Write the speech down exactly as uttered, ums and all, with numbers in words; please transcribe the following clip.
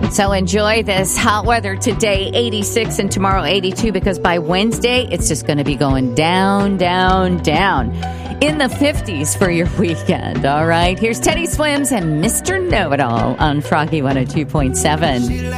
So enjoy this hot weather today, eighty-six, and tomorrow eighty-two, because by Wednesday, it's just going to be going down, down, down in the fifties for your weekend. All right. Here's Teddy Swims and Mister Know-It-All on Froggy one oh two point seven.